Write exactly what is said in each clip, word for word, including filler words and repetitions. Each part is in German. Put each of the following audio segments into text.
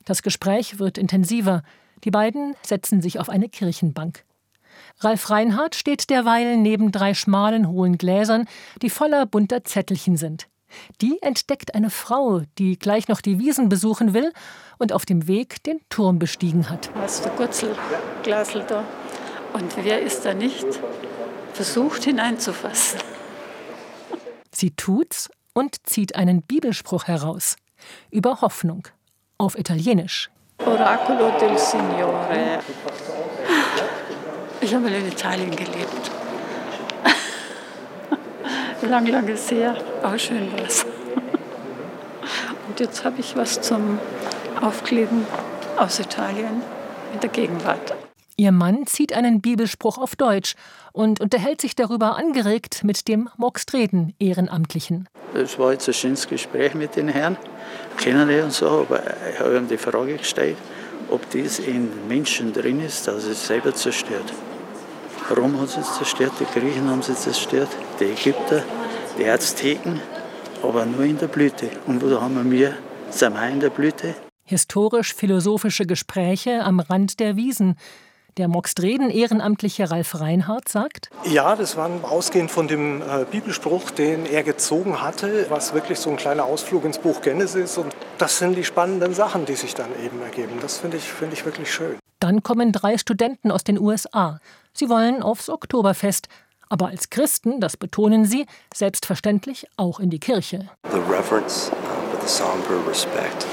Das Gespräch wird intensiver. Die beiden setzen sich auf eine Kirchenbank. Ralf Reinhardt steht derweil neben drei schmalen, hohen Gläsern, die voller bunter Zettelchen sind. Die entdeckt eine Frau, die gleich noch die Wiesn besuchen will und auf dem Weg den Turm bestiegen hat. Was der Gutzelglasel da. Und wer ist da nicht versucht hineinzufassen? Sie tut's und zieht einen Bibelspruch heraus. Über Hoffnung. Auf Italienisch. Oraculo del Signore. Ich habe in Italien gelebt. Lang, lang ist her, aber schön war es. Und jetzt habe ich was zum Aufkleben aus Italien in der Gegenwart. Ihr Mann zieht einen Bibelspruch auf Deutsch und unterhält sich darüber angeregt mit dem Mogstreden Ehrenamtlichen. Das war jetzt ein schönes Gespräch mit den Herren, kennen die und so, aber ich habe ihm die Frage gestellt, ob das in Menschen drin ist, dass es selber zerstört. Rom hat es zerstört, die Griechen haben es zerstört, die Ägypter, die Azteken, aber nur in der Blüte. Und wo haben wir, sind wir in der Blüte? Historisch-philosophische Gespräche am Rand der Wiesn. Der Mogstreden-Ehrenamtliche Ralf Reinhardt sagt: Ja, das war ausgehend von dem äh, Bibelspruch, den er gezogen hatte, was wirklich so ein kleiner Ausflug ins Buch Genesis. Und das sind die spannenden Sachen, die sich dann eben ergeben. Das finde ich, find ich wirklich schön. Dann kommen drei Studenten aus den U S A. Sie wollen aufs Oktoberfest. Aber als Christen, das betonen sie, selbstverständlich auch in die Kirche. The reverence, uh, but the somber respect.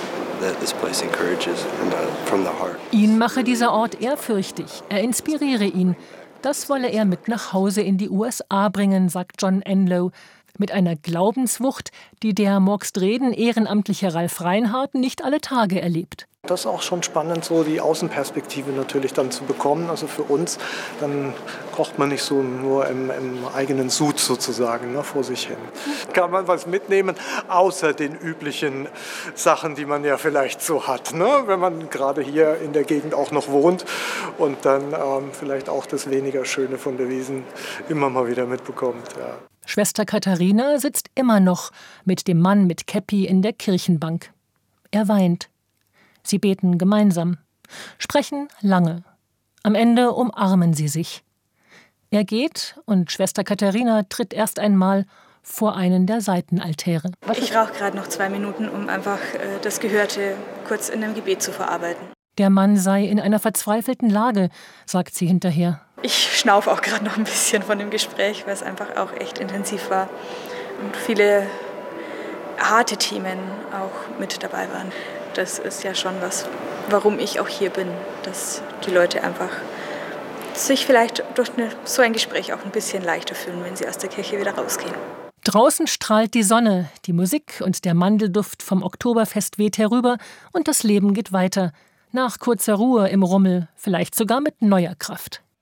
Ihn mache dieser Ort ehrfürchtig, er inspiriere ihn. Das wolle er mit nach Hause in die U S A bringen, sagt John Enlow. Mit einer Glaubenswucht, die der Mogstreden-Ehrenamtliche Ralf Reinhardt nicht alle Tage erlebt. Das ist auch schon spannend, so die Außenperspektive natürlich dann zu bekommen. Also für uns, dann kocht man nicht so nur im, im eigenen Sud sozusagen, ne, vor sich hin. Kann man was mitnehmen, außer den üblichen Sachen, die man ja vielleicht so hat, ne? Wenn man gerade hier in der Gegend auch noch wohnt und dann ähm, vielleicht auch das weniger Schöne von der Wiesn immer mal wieder mitbekommt. Ja. Schwester Katharina sitzt immer noch mit dem Mann mit Käppi in der Kirchenbank. Er weint. Sie beten gemeinsam, sprechen lange. Am Ende umarmen sie sich. Er geht und Schwester Katharina tritt erst einmal vor einen der Seitenaltäre. Ich brauche gerade noch zwei Minuten, um einfach äh, das Gehörte kurz in einem Gebet zu verarbeiten. Der Mann sei in einer verzweifelten Lage, sagt sie hinterher. Ich schnaufe auch gerade noch ein bisschen von dem Gespräch, weil es einfach auch echt intensiv war und viele harte Themen auch mit dabei waren. Das ist ja schon was, warum ich auch hier bin, dass die Leute einfach sich vielleicht durch eine, so ein Gespräch auch ein bisschen leichter fühlen, wenn sie aus der Kirche wieder rausgehen. Draußen strahlt die Sonne, die Musik und der Mandelduft vom Oktoberfest weht herüber und das Leben geht weiter. Nach kurzer Ruhe im Rummel, vielleicht sogar mit neuer Kraft.